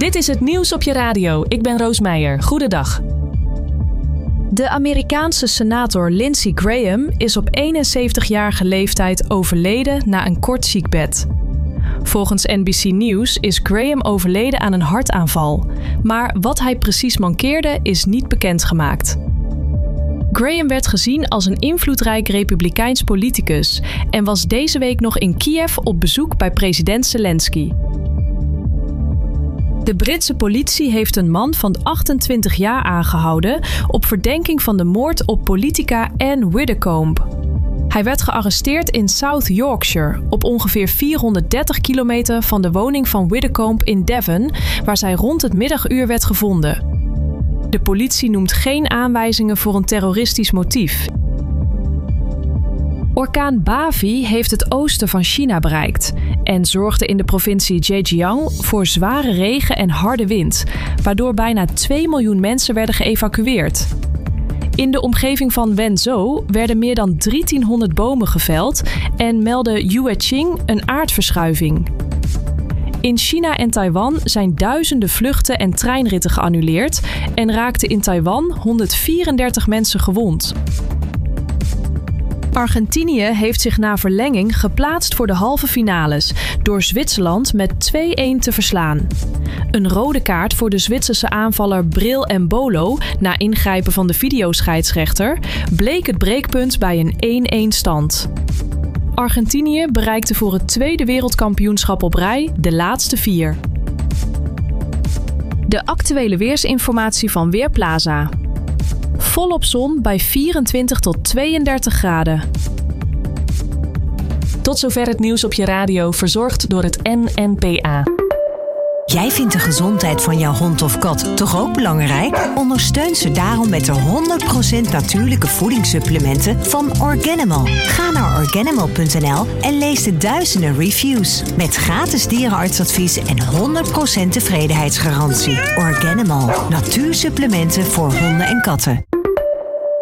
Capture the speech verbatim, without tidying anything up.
Dit is het nieuws op je radio. Ik ben Roos Meijer. Goedendag. De Amerikaanse senator Lindsey Graham is op eenenzeventigjarige leeftijd overleden na een kort ziekbed. Volgens N B C News is Graham overleden aan een hartaanval. Maar wat hij precies mankeerde is niet bekendgemaakt. Graham werd gezien als een invloedrijk republikeins politicus en was deze week nog in Kiev op bezoek bij president Zelensky. De Britse politie heeft een man van achtentwintig jaar aangehouden op verdenking van de moord op politica Anne Widdecombe. Hij werd gearresteerd in South Yorkshire, op ongeveer vierhonderddertig kilometer van de woning van Widdecombe in Devon, waar zij rond het middaguur werd gevonden. De politie noemt geen aanwijzingen voor een terroristisch motief. Orkaan Bavi heeft het oosten van China bereikt en zorgde in de provincie Zhejiang voor zware regen en harde wind, waardoor bijna twee miljoen mensen werden geëvacueerd. In de omgeving van Wenzhou werden meer dan drieëntienhonderd bomen geveld en meldde Yueqing een aardverschuiving. In China en Taiwan zijn duizenden vluchten en treinritten geannuleerd en raakten in Taiwan honderdvierendertig mensen gewond. Argentinië heeft zich na verlenging geplaatst voor de halve finales door Zwitserland met twee-een te verslaan. Een rode kaart voor de Zwitserse aanvaller Bril Embolo na ingrijpen van de videoscheidsrechter bleek het breekpunt bij een één-één stand. Argentinië bereikte voor het tweede wereldkampioenschap op rij de laatste vier. De actuele weersinformatie van Weerplaza. Volop zon bij vierentwintig tot tweeëndertig graden. Tot zover het nieuws op je radio, verzorgd door het N N P A. Jij vindt de gezondheid van jouw hond of kat toch ook belangrijk? Ondersteun ze daarom met de honderd procent natuurlijke voedingssupplementen van Organimal. Ga naar organimal punt n l en lees de duizenden reviews. Met gratis dierenartsadvies en honderd procent tevredenheidsgarantie. Organimal. Natuursupplementen voor honden en katten.